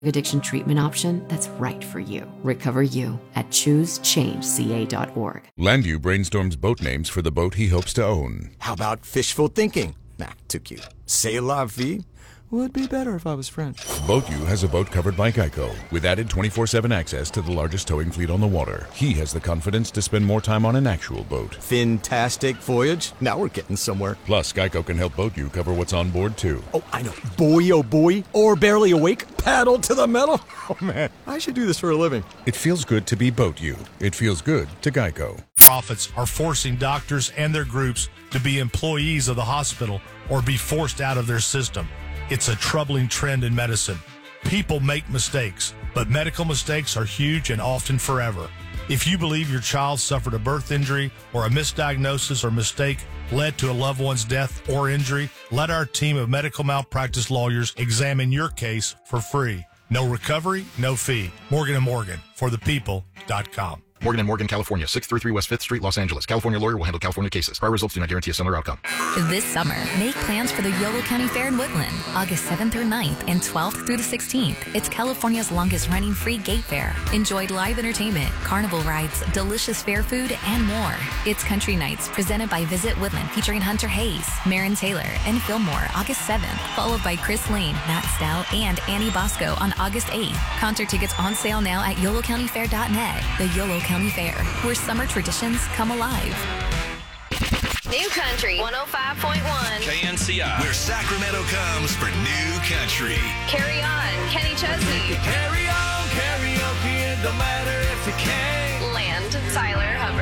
addiction treatment option that's right for you. Recover You at ChooseChangeCA.org. Landu brainstorms boat names for the boat he hopes to own. How about fishful thinking? Nah, too cute. C'est la vie would be better if I was French. BoatU has a boat covered by Geico with added 24/7 access to the largest towing fleet on the water. He has the confidence to spend more time on an actual boat. Fantastic voyage. Now we're getting somewhere. Plus, Geico can help BoatU cover what's on board, too. Oh, I know. Boy, oh boy. Or barely awake. Paddle to the metal. Oh, man. I should do this for a living. It feels good to be BoatU. It feels good to Geico. Profits are forcing doctors and their groups to be employees of the hospital or be forced out of their system. It's a troubling trend in medicine. People make mistakes, but medical mistakes are huge and often forever. If you believe your child suffered a birth injury or a misdiagnosis or mistake led to a loved one's death or injury, let our team of medical malpractice lawyers examine your case for free. No recovery, no fee. Morgan & Morgan, forthepeople.com. Morgan & Morgan, California, 633 West 5th Street, Los Angeles. California lawyer will handle California cases. Prior results do not guarantee a similar outcome. This summer, make plans for the Yolo County Fair in Woodland, August 7th through 9th and 12th through the 16th. It's California's longest-running free gate fair. Enjoy live entertainment, carnival rides, delicious fair food, and more. It's Country Nights, presented by Visit Woodland, featuring Hunter Hayes, Marin Taylor, and Fillmore, August 7th, followed by Chris Lane, Matt Stow, and Annie Bosco on August 8th. Concert tickets on sale now at YoloCountyFair.net. The Yolo County Fair, where summer traditions come alive. New Country 105.1 KNCI, where Sacramento comes for New Country. Carry on, Kenny Chesney. Carry on, karaoke, it don't matter if you can. Land, Tyler Hubbard.